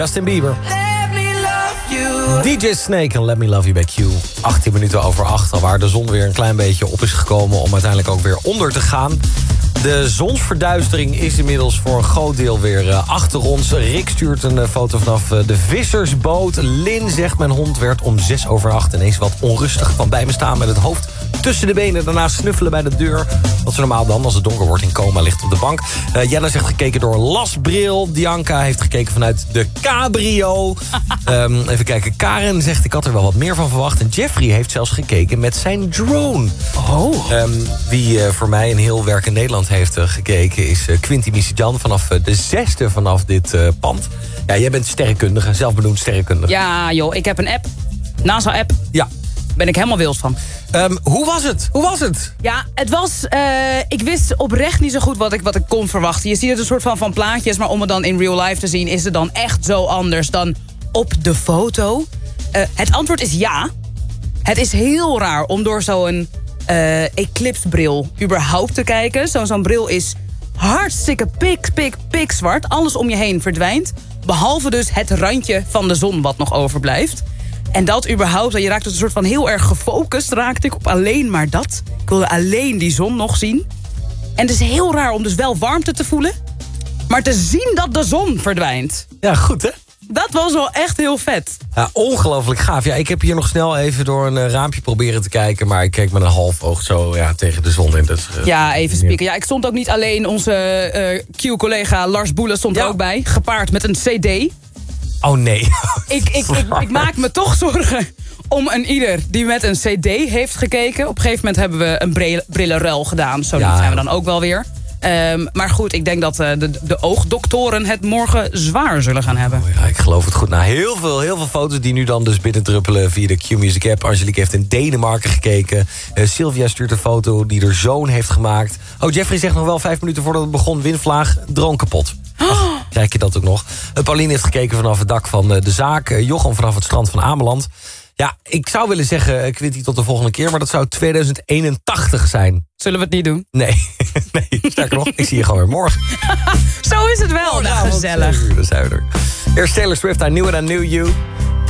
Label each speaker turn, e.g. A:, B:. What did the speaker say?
A: Justin Bieber.
B: Let me love you.
A: DJ Snake en Let Me Love You bij Q. 18 minuten over 8, al waar de zon weer een klein beetje op is gekomen... om uiteindelijk ook weer onder te gaan. De zonsverduistering is inmiddels voor een groot deel weer achter ons. Rick stuurt een foto vanaf de vissersboot. Lin zegt, mijn hond werd om 7:06 ineens wat onrustig. Kwam bij me staan met het hoofd tussen de benen. Daarna snuffelen bij de deur. Wat ze normaal dan, als het donker wordt, in coma ligt op de bank. Jenna zegt gekeken door een lasbril. Dianca heeft gekeken vanuit de cabrio. Even kijken, Karen zegt, ik had er wel wat meer van verwacht. En Jeffrey heeft zelfs gekeken met zijn drone.
C: Oh.
A: Wie voor mij een heel werk in Nederland heeft gekeken... is Quinty Misijan vanaf de 6e vanaf dit pand. Ja, jij bent sterrenkundige, zelfbenoemd sterrenkundige.
C: Ja, joh, ik heb een app. NASA-app.
A: Ja.
C: Ben ik helemaal wild van.
A: Hoe was het?
C: Ja, het was... ik wist oprecht niet zo goed wat ik kon verwachten. Je ziet het een soort van plaatjes... maar om het dan in real life te zien... is het dan echt zo anders dan op de foto? Het antwoord is ja. Het is heel raar om door zo'n eclipsebril überhaupt te kijken. Zo'n bril is hartstikke pik zwart. Alles om je heen verdwijnt. Behalve dus het randje van de zon wat nog overblijft. En dat überhaupt, je raakt dus een soort van heel erg gefocust... raakte ik op alleen maar dat. Ik wilde alleen die zon nog zien. En het is heel raar om dus wel warmte te voelen... maar te zien dat de zon verdwijnt.
A: Ja, goed hè?
C: Dat was wel echt heel vet.
A: Ja, ongelooflijk gaaf. Ja, ik heb hier nog snel even door een raampje proberen te kijken... maar ik keek met een half oog zo tegen de zon in. Dus,
C: ja, even spieken. Ja, ik stond ook niet alleen. Onze Q-collega Lars Boelen stond er ook bij. Gepaard met een cd.
A: Oh nee.
C: Ik maak me toch zorgen om een ieder die met een cd heeft gekeken. Op een gegeven moment hebben we een brillenruil gedaan. Zo zijn we dan ook wel weer. Maar goed, ik denk dat de oogdoktoren het morgen zwaar zullen gaan hebben.
A: Oh ja, ik geloof het goed. Nou, heel veel foto's die nu dan dus binnendruppelen via de Q-Music app. Angelique heeft in Denemarken gekeken. Sylvia stuurt een foto die haar zoon heeft gemaakt. Oh, Jeffrey zegt nog wel 5 minuten voordat het begon... windvlaag, drone kapot. Krijg je dat ook nog. Pauline heeft gekeken vanaf het dak van de zaak. Jochem vanaf het strand van Ameland. Ja, ik zou willen zeggen, Quinty, tot de volgende keer... maar dat zou 2081 zijn.
C: Zullen we het niet doen?
A: Nee, sterker nog, ik zie je gewoon weer morgen.
C: Zo is het wel, gezellig.
A: Dan zijn we er. Eerst Taylor Swift, I Knew It, I Knew You.